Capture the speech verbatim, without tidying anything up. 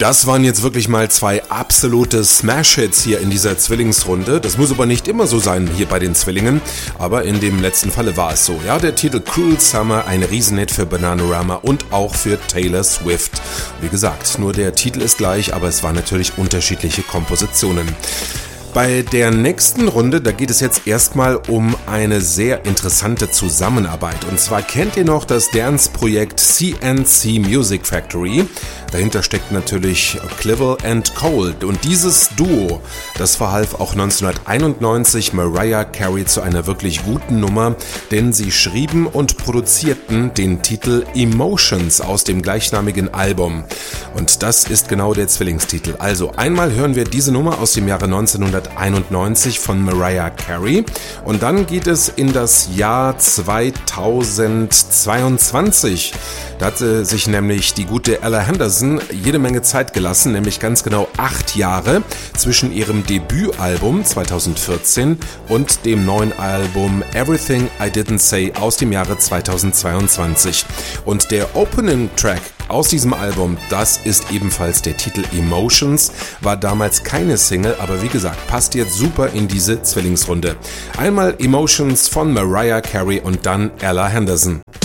Das waren jetzt wirklich mal zwei absolute Smash-Hits hier in dieser Zwillingsrunde. Das muss aber nicht immer so sein hier bei den Zwillingen, aber in dem letzten Falle war es so. Ja, der Titel Cruel Summer, ein Riesenhit für Bananarama und auch für Taylor Swift. Wie gesagt, nur der Titel ist gleich, aber es waren natürlich unterschiedliche Kompositionen. Bei der nächsten Runde, da geht es jetzt erstmal um eine sehr interessante Zusammenarbeit. Und zwar kennt ihr noch das Dance-Projekt C N C Music Factory. Dahinter steckt natürlich Clivel and Cole. Und dieses Duo, das verhalf auch neunzehnhunderteinundneunzig Mariah Carey zu einer wirklich guten Nummer, denn sie schrieben und produzierten den Titel Emotions aus dem gleichnamigen Album. Und das ist genau der Zwillingstitel. Also einmal hören wir diese Nummer aus dem Jahre neunzehnhunderteinundneunzig von Mariah Carey und dann geht es in das Jahr zweitausendzweiundzwanzig. Da hatte sich nämlich die gute Ella Henderson jede Menge Zeit gelassen, nämlich ganz genau acht Jahre zwischen ihrem Debütalbum zweitausendvierzehn und dem neuen Album Everything I Didn't Say aus dem Jahre zweitausendzweiundzwanzig. Und der Opening Track aus diesem Album, das ist ebenfalls der Titel Emotions, war damals keine Single, aber wie gesagt, passt jetzt super in diese Zwillingsrunde. Einmal Emotions von Mariah Carey und dann Ella Henderson.